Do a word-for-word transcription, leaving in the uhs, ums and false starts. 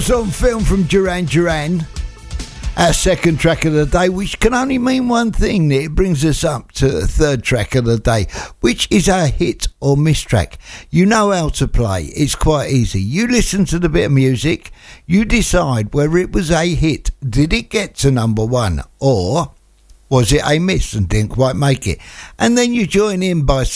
On film from Duran Duran, our second track of the day, which can only mean one thing, that it brings us up to the third track of the day, which is our hit or miss track. You know how to play, it's quite easy. You listen to the bit of music, you decide whether it was a hit, did it get to number one, or was it a miss and didn't quite make it, and then you join in by